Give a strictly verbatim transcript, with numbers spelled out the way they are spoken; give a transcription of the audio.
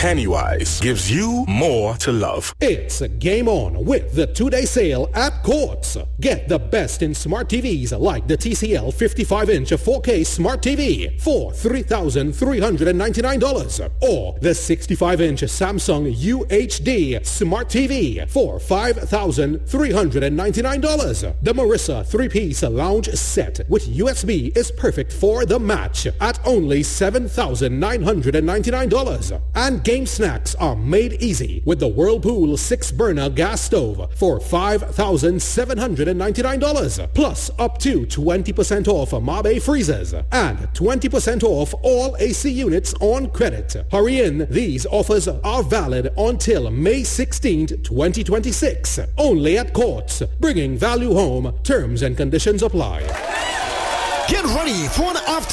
Pennywise gives you more to love. It's game on with the two-day sale at Quartz. Get the best in smart T Vs like the T C L fifty-five inch four K Smart T V for three thousand three hundred ninety-nine dollars or the sixty-five inch Samsung U H D Smart T V for five thousand three hundred ninety-nine dollars. The Marissa three-piece lounge set with U S B is perfect for the match at only seven thousand nine hundred ninety-nine dollars. And game snacks are made easy with the Whirlpool six-burner gas stove for five thousand seven hundred ninety-nine dollars, plus up to twenty percent off Mabe freezers and twenty percent off all A C units on credit. Hurry in, these offers are valid until May sixteenth, twenty twenty-six. Only at Quartz, bringing value home. Terms and conditions apply. Get ready for an after